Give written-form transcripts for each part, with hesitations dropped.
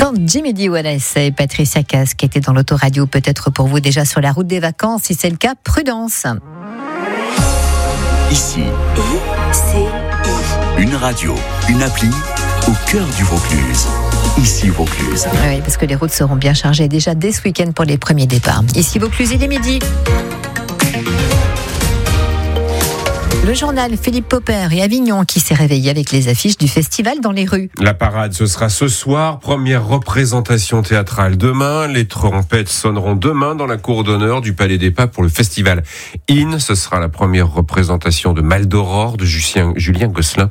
Quand Jimmy D. Wallace et Patricia Cass qui étaient dans l'autoradio, peut-être pour vous déjà sur la route des vacances, si c'est le cas, prudence. Ici, une radio, une appli au cœur du Vaucluse. Ici Vaucluse. Oui, parce que les routes seront bien chargées déjà dès ce week-end pour les premiers départs. Ici Vaucluse, il est midi. Le journal Philippe Popper et Avignon qui s'est réveillé avec les affiches du festival dans les rues. La parade, ce sera ce soir. Première représentation théâtrale demain. Les trompettes sonneront demain dans la cour d'honneur du Palais des Papes pour le festival IN. Ce sera la première représentation de Mal d'Aurore de Julien Gosselin.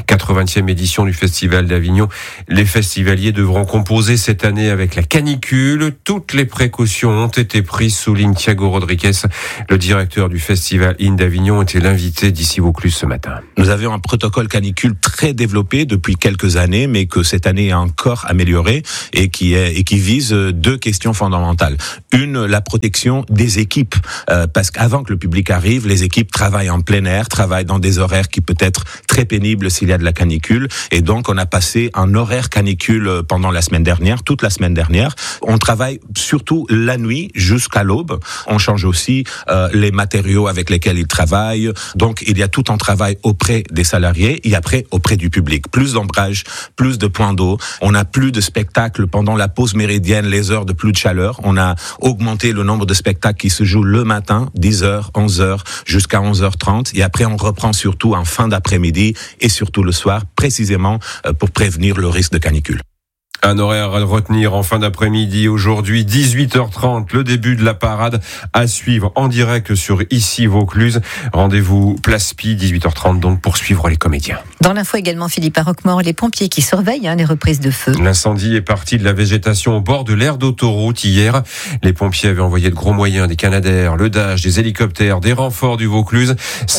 80e édition du festival d'Avignon. Les festivaliers devront composer cette année avec la canicule. Toutes les précautions ont été prises, souligne Thiago Rodriguez. Le directeur du festival IN d'Avignon était l'invité d'ici Vaucluse ce matin. Nous avions un protocole canicule très développé depuis quelques années, mais que cette année est encore amélioré et qui vise deux questions fondamentales. Une, la protection des équipes, parce qu'avant que le public arrive, les équipes travaillent en plein air, travaillent dans des horaires qui peut être très pénibles s'il y a de la canicule, et donc on a passé un horaire canicule pendant la semaine dernière, toute la semaine dernière. On travaille surtout la nuit jusqu'à l'aube. On change aussi les matériaux avec lesquels ils travaillent. Donc il y a tout un travail auprès des salariés et après auprès du public. Plus d'ombrage, plus de points d'eau. On n'a plus de spectacles pendant la pause méridienne, les heures de plus de chaleur. On a augmenté le nombre de spectacles qui se jouent le matin, 10h, 11h, jusqu'à 11h30. Et après, on reprend surtout en fin d'après-midi et surtout le soir, précisément pour prévenir le risque de canicule. Un horaire à retenir en fin d'après-midi aujourd'hui, 18h30, le début de la parade à suivre en direct sur Ici Vaucluse. Rendez-vous Place Pi, 18h30 donc pour suivre les comédiens. Dans l'info également, Philippe, à Roquemort, les pompiers qui surveillent les reprises de feu. L'incendie est parti de la végétation au bord de l'aire d'autoroute hier. Les pompiers avaient envoyé de gros moyens, des Canadair, le Dash, des hélicoptères, des renforts du Vaucluse.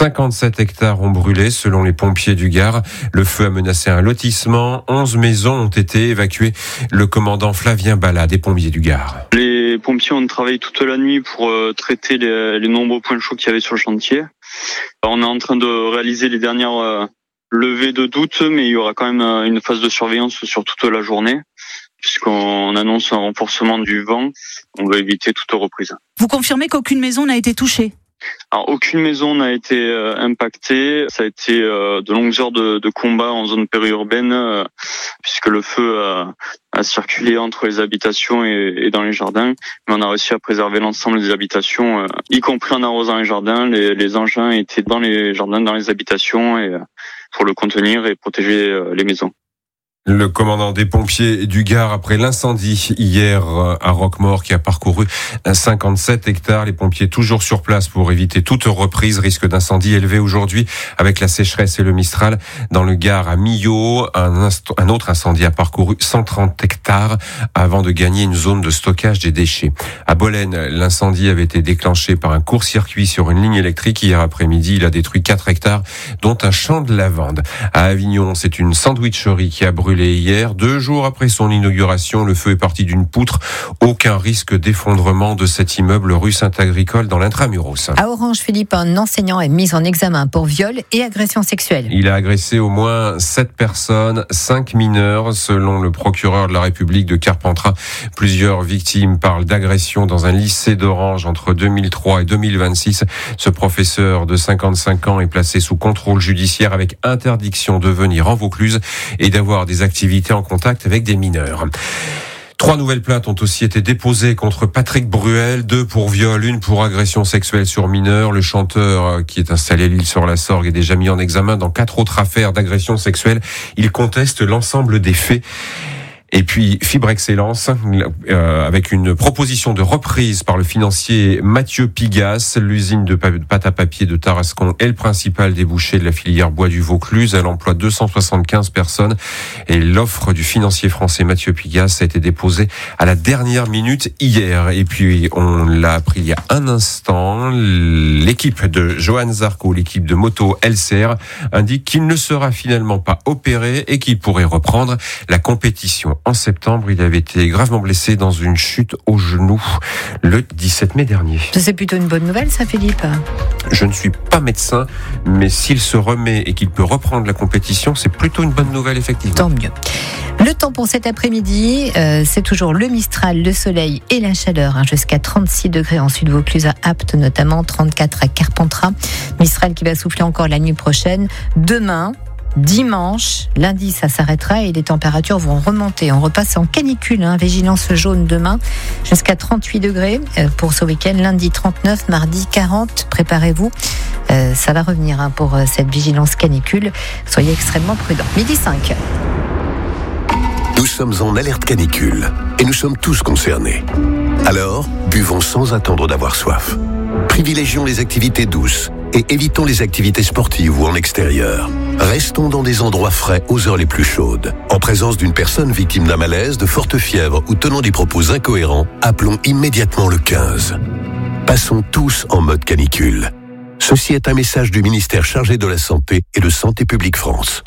57 hectares ont brûlé selon les pompiers du Gard. Le feu a menacé un lotissement. 11 maisons ont été évacuées. Le commandant Flavien Balla des pompiers du Gard. Les pompiers ont travaillé toute la nuit pour traiter les nombreux points chauds qu'il y avait sur le chantier. On est en train de réaliser les dernières levées de doute, mais il y aura quand même une phase de surveillance sur toute la journée, puisqu'on annonce un renforcement du vent. On va éviter toute reprise. Vous confirmez qu'aucune maison n'a été touchée ? Alors, aucune maison n'a été impactée. Ça a été de longues heures de combat en zone périurbaine, puisque le feu a circulé entre les habitations et dans les jardins. Mais on a réussi à préserver l'ensemble des habitations, y compris en arrosant les jardins. Les engins étaient dans les jardins, dans les habitations, et pour le contenir et protéger les maisons. Le commandant des pompiers du Gard après l'incendie hier à Roquemort qui a parcouru 57 hectares. Les pompiers toujours sur place pour éviter toute reprise. Risque d'incendie élevé aujourd'hui avec la sécheresse et le Mistral. Dans le Gard à Millau, un autre incendie a parcouru 130 hectares avant de gagner une zone de stockage des déchets. À Bolène, l'incendie avait été déclenché par un court-circuit sur une ligne électrique. Hier après-midi, il a détruit 4 hectares, dont un champ de lavande. À Avignon, c'est une sandwicherie qui a brûlé hier. 2 jours après son inauguration, le feu est parti d'une poutre. Aucun risque d'effondrement de cet immeuble rue Saint-Agricole dans l'Intramuros. À Orange, Philippe, un enseignant est mis en examen pour viol et agression sexuelle. Il a agressé au moins 7 personnes, 5 mineurs, selon le procureur de la République de Carpentras. Plusieurs victimes parlent d'agression dans un lycée d'Orange entre 2003 et 2026. Ce professeur de 55 ans est placé sous contrôle judiciaire avec interdiction de venir en Vaucluse et d'avoir des activités en contact avec des mineurs. 3 nouvelles plaintes ont aussi été déposées contre Patrick Bruel, 2 pour viol, 1 pour agression sexuelle sur mineur. Le chanteur qui est installé à l'Île-sur-la-Sorgue est déjà mis en examen dans 4 autres affaires d'agression sexuelle. Il conteste l'ensemble des faits. Et puis Fibre Excellence, avec une proposition de reprise par le financier Mathieu Pigasse. L'usine de pâte à papier de Tarascon est le principal débouché de la filière bois du Vaucluse. Elle emploie 275 personnes et l'offre du financier français Mathieu Pigasse a été déposée à la dernière minute hier. Et puis on l'a appris il y a un instant, l'équipe de Johan Zarco, l'équipe de moto LCR, indique qu'il ne sera finalement pas opéré et qu'il pourrait reprendre la compétition en septembre. Il avait été gravement blessé dans une chute au genou le 17 mai dernier. C'est plutôt une bonne nouvelle, ça, Philippe? Je ne suis pas médecin, mais s'il se remet et qu'il peut reprendre la compétition, c'est plutôt une bonne nouvelle, effectivement. Tant mieux. Le temps pour cet après-midi, c'est toujours le Mistral, le soleil et la chaleur, jusqu'à 36 degrés en Sud-Vaucluse à Apt, notamment 34 à Carpentras. Mistral qui va souffler encore la nuit prochaine. Demain, dimanche, lundi, ça s'arrêtera et les températures vont remonter. On repasse en canicule, vigilance jaune demain, jusqu'à 38 degrés pour ce week-end. Lundi 39, mardi 40. Préparez-vous, ça va revenir pour cette vigilance canicule. Soyez extrêmement prudents. 12h05. Nous sommes en alerte canicule et nous sommes tous concernés. Alors, buvons sans attendre d'avoir soif. Privilégions les activités douces et évitons les activités sportives ou en extérieur. Restons dans des endroits frais aux heures les plus chaudes. En présence d'une personne victime d'un malaise, de forte fièvre ou tenant des propos incohérents, appelons immédiatement le 15. Passons tous en mode canicule. Ceci est un message du ministère chargé de la Santé et de Santé publique France.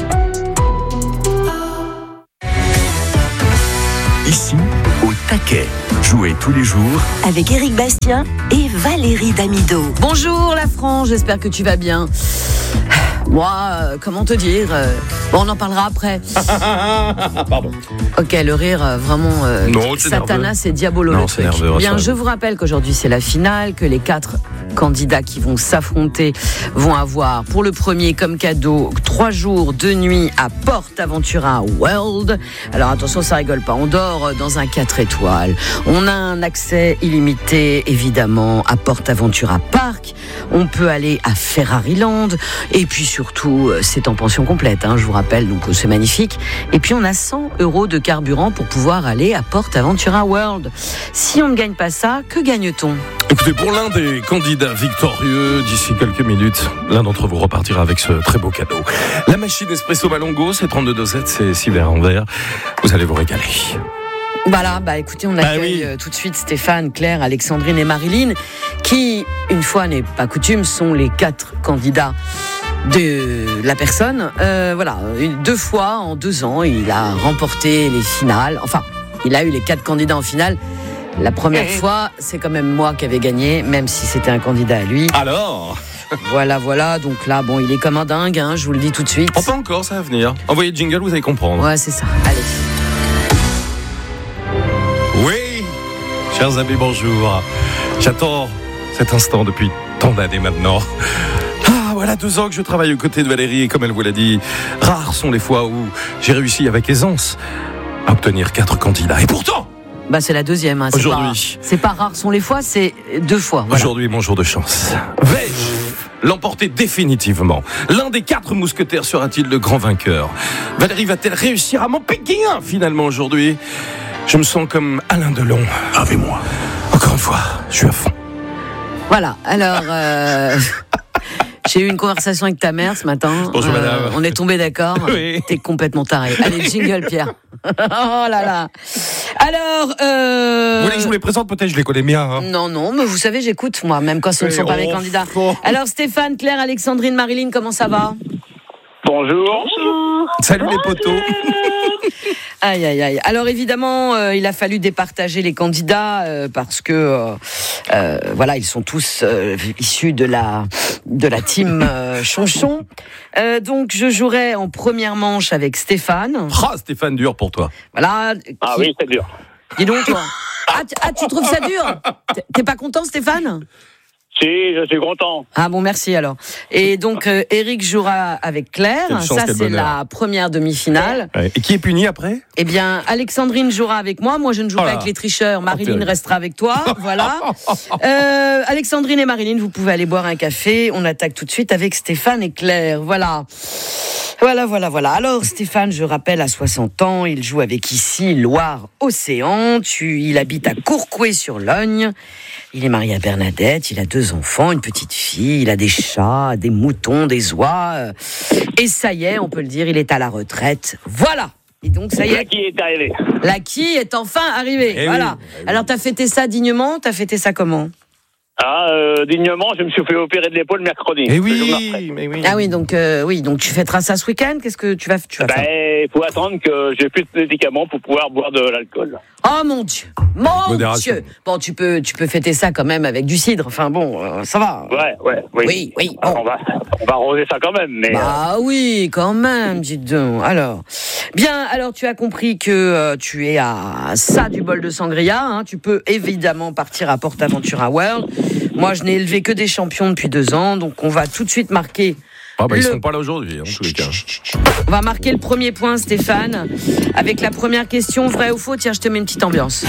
Ici, au taquet. Jouez tous les jours avec Éric Bastien et Valérie Damido. Bonjour la France, j'espère que tu vas bien. Moi, comment te dire on en parlera après. Pardon. Ok, le rire, vraiment, non, c'est Satanas nerveux. et Diabolo Non, le c'est truc. nerveux, Bien, ça. je vous rappelle qu'aujourd'hui c'est la finale, que les 4 candidats qui vont s'affronter vont avoir pour le premier comme cadeau 3 jours, 2 nuits à PortAventura World. Alors attention, ça rigole pas, on dort dans un 4 étoiles. On a un accès illimité évidemment à PortAventura Park. On peut aller à Ferrariland et puis surtout c'est en pension complète, je vous rappelle, donc c'est magnifique. Et puis on a 100 € de carburant pour pouvoir aller à PortAventura World. Si on ne gagne pas ça, que gagne-t-on ? Écoutez, pour l'un des candidats victorieux, d'ici quelques minutes, l'un d'entre vous repartira avec ce très beau cadeau. La machine Espresso Malongo, c'est 32 dosettes, c'est 6 verres en verre. Vous allez vous régaler. Voilà, écoutez, on accueille tout de suite Stéphane, Claire, Alexandrine et Marilyn, qui, une fois n'est pas coutume, sont les 4 candidats de la personne. 2 fois en 2 ans, il a remporté les finales. Enfin, il a eu les 4 candidats en finale. La première fois, c'est quand même moi qui avais gagné, même si c'était un candidat à lui. Alors ? Voilà. Donc là, il est comme un dingue, je vous le dis tout de suite. Oh, pas encore, ça va venir. Envoyez le jingle, vous allez comprendre. Ouais, c'est ça. Allez. Oui, chers amis, bonjour. J'attends cet instant depuis tant d'années maintenant. Voilà 2 ans que je travaille aux côtés de Valérie et comme elle vous l'a dit, rares sont les fois où j'ai réussi avec aisance à obtenir 4 candidats. Et pourtant, c'est la deuxième. Aujourd'hui. C'est pas rare sont les fois, c'est 2 fois. Voilà. Aujourd'hui, mon jour de chance. Vais-je l'emporter définitivement? L'un des 4 mousquetaires sera-t-il le grand vainqueur? Valérie va-t-elle réussir à m'en piquer un finalement aujourd'hui? Je me sens comme Alain Delon. Avec moi. Encore une fois, je suis à fond. Voilà, alors... J'ai eu une conversation avec ta mère ce matin. Bonjour madame. On est tombé d'accord. Oui. T'es complètement taré. Allez, jingle Pierre. Oh là là. Alors... Vous voulez que je vous les présente? Peut-être je les connais bien. Non, mais vous savez, j'écoute moi, même quand ce ne sont pas mes candidats. Alors Stéphane, Claire, Alexandrine, Marilyn, comment ça va? Bonjour. Salut les potos. Aïe. Alors évidemment, il a fallu départager les candidats parce que ils sont tous issus de la team Chonchon. Donc je jouerai en première manche avec Stéphane. Stéphane, dur pour toi. Voilà. Oui, c'est dur. Dis donc toi. Tu trouves ça dur? T'es pas content, Stéphane? Si, je suis content. Ah bon, merci alors. Et donc, Éric jouera avec Claire. Quelle chance, Ça, quel c'est bonheur. la première demi-finale. Ouais. Et qui est puni après? Eh bien, Alexandrine jouera avec moi. Moi, je ne joue pas là. avec les tricheurs. Marilyn terrible. restera avec toi. Voilà. Alexandrine et Marilyn, vous pouvez aller boire un café. On attaque tout de suite avec Stéphane et Claire. Voilà. Alors, Stéphane, je rappelle, à 60 ans, il joue avec ici Loire-Océan. Il habite à Courcouët-sur-Logne. Il est marié à Bernadette, il a 2 enfants, une petite fille, il a des chats, des moutons, des oies. Et ça y est, on peut le dire, il est à la retraite. Voilà. Et donc, ça y est. Qui est arrivé? La qui est enfin arrivée. Eh voilà. oui. Alors, t'as fêté ça dignement? T'as fêté ça comment? Dignement, je me suis fait opérer de l'épaule mercredi. Eh oui, mais oui. Ah oui, donc tu fêteras ça ce week-end. Qu'est-ce que tu vas faire? Il faut attendre que j'ai plus de médicaments pour pouvoir boire de l'alcool. Oh mon Dieu, Dieu. Bon, tu peux fêter ça quand même avec du cidre. Enfin bon, ça va. Oui. Oui. Bon. On va arroser ça quand même, mais. Bah oui, quand même, dis donc. Alors, bien. Alors, tu as compris que tu es à ça du bol de sangria. Hein. Tu peux évidemment partir à PortAventura World. Moi, je n'ai élevé que des champions depuis 2 ans, donc on va tout de suite marquer. Ils sont pas là aujourd'hui, en tous les cas. On va marquer le premier point, Stéphane, avec la première question, vrai ou faux. Tiens, je te mets une petite ambiance.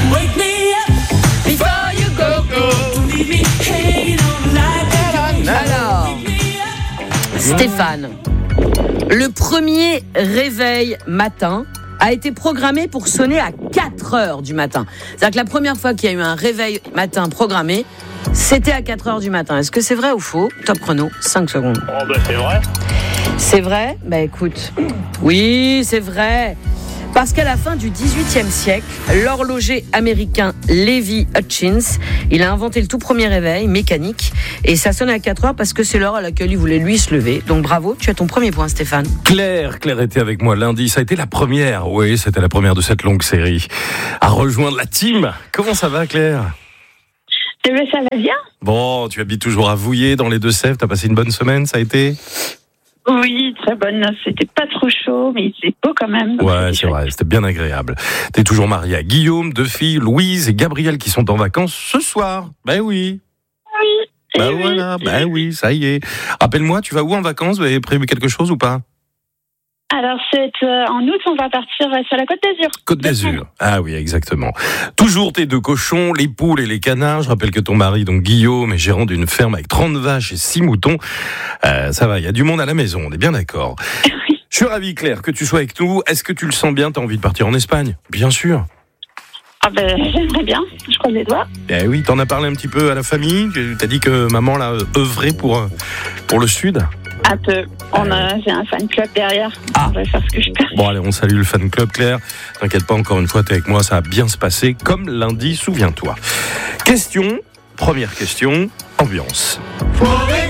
Alors, Stéphane, le premier réveil matin a été programmé pour sonner à 4h du matin. C'est-à-dire que la première fois qu'il y a eu un réveil matin programmé, c'était à 4h du matin. Est-ce que c'est vrai ou faux? Top chrono, 5 secondes. C'est vrai. C'est vrai? Bah écoute, oui, c'est vrai. Parce qu'à la fin du XVIIIe siècle, l'horloger américain Levi Hutchins, il a inventé le tout premier réveil mécanique et ça sonne à 4h parce que c'est l'heure à laquelle il voulait lui se lever. Donc bravo, tu as ton premier point, Stéphane. Claire était avec moi lundi, ça a été la première, oui, c'était la première de cette longue série, à rejoindre la team. Comment ça va, Claire? Ça va bien. Bon, tu habites toujours à Vouillé, dans les Deux-Sèvres, t'as passé une bonne semaine, ça a été? Oui, très bonne. C'était pas trop chaud, mais c'est beau quand même. Ouais, c'est vrai, c'était bien agréable. T'es toujours mariée à Guillaume, 2 filles, Louise et Gabriel, qui sont en vacances ce soir. Ben oui. Oui. Ben voilà, ben oui, ça y est. Rappelle-moi, tu vas où en vacances? Vous avez prévu quelque chose ou pas? Alors, en août, on va partir sur la Côte d'Azur. Côte d'Azur. Ah oui, exactement. Toujours tes 2 cochons, les poules et les canards. Je rappelle que ton mari, donc Guillaume, est gérant d'une ferme avec 30 vaches et 6 moutons. Ça va, il y a du monde à la maison, on est bien d'accord. Oui. Je suis ravi, Claire, que tu sois avec nous. Est-ce que tu le sens bien? T'as envie de partir en Espagne? Bien sûr. Ah j'aimerais bien, je croise les doigts. Eh oui, t'en as parlé un petit peu à la famille? T'as dit que maman l'a œuvré pour le Sud? Un peu. J'ai un fan club derrière. On va faire ce que je peux. Bon, allez, on salue le fan club, Claire. T'inquiète pas, encore une fois, t'es avec moi, ça va bien se passer, comme lundi, souviens-toi. Première question, ambiance. Faut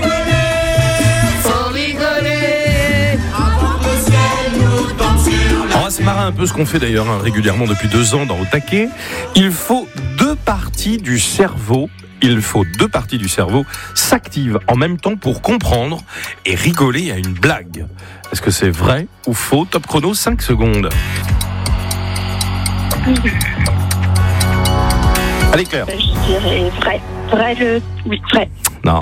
rigoler, avant que le ciel nous tombe sur la... On va se marrer un peu, ce qu'on fait d'ailleurs régulièrement depuis 2 ans dans Au Taquet. Il faut 2 parties du cerveau s'activent en même temps pour comprendre et rigoler à une blague. Est-ce que c'est vrai ou faux? Top chrono, 5 secondes. Allez, Claire. Je dirais vrai. Oui, vrai. Non.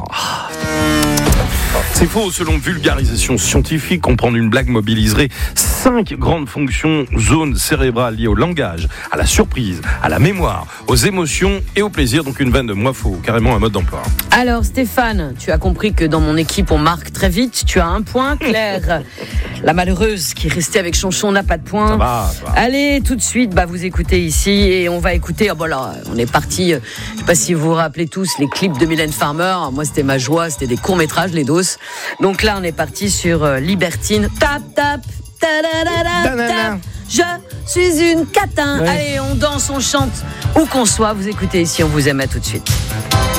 C'est faux, selon vulgarisation scientifique, comprendre une blague mobiliserait 5 grandes fonctions, zones cérébrales liées au langage, à la surprise, à la mémoire, aux émotions et au plaisir. Donc une vanne de moi, faut carrément un mode d'emploi. Alors Stéphane, tu as compris que dans mon équipe on marque très vite. Tu as 1 point. Claire, la malheureuse qui est restée avec Chonchon, n'a pas de point. Ça va. Allez, tout de suite, vous écoutez ici et on va écouter. On est parti. Je sais pas si vous vous rappelez tous les clips de Mylène Farmer. Moi, c'était ma joie, c'était des courts métrages, les doses. Donc là, on est parti sur Libertine. Tap tap. Ta-da-da-da-da. Je suis une catin. Ouais. Allez, on danse, on chante, où qu'on soit. Vous écoutez ici, on vous aime, à tout de suite.